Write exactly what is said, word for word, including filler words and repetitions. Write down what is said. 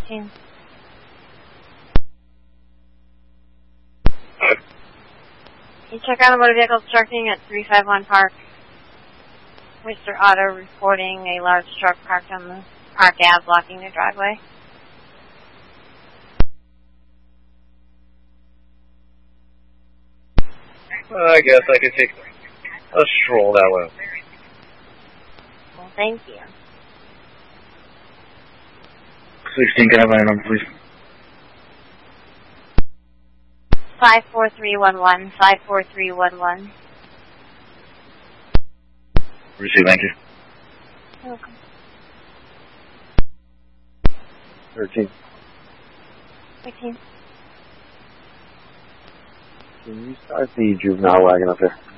thirteen. You check out a motor vehicle obstructing at three five one Park. Mister Otto reporting a large truck parked on the Park Ave blocking the driveway. Well, I guess I could take a stroll that way. Well, thank you. sixteen, can I have my number, please? five four three one one, five four three one one. Receive, thank you. You're welcome. thirteen. thirteen. Can you start the juvenile wagon up there?